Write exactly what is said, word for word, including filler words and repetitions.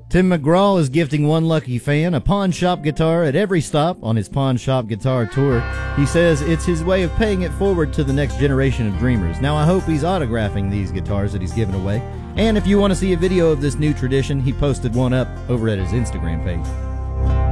Tim McGraw is gifting one lucky fan a pawn shop guitar at every stop on his pawn shop guitar tour. He says it's his way of paying it forward to the next generation of dreamers. Now I hope he's autographing these guitars that he's giving away. And if you want to see a video of this new tradition, he posted one up over at his Instagram page.